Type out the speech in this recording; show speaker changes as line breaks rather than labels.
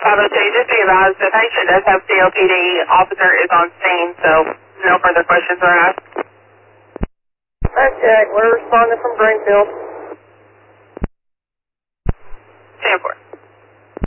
just be advised, the patient does have COPD. Officer is on scene, so no further questions are asked.
Okay, we're responding from Greenfield.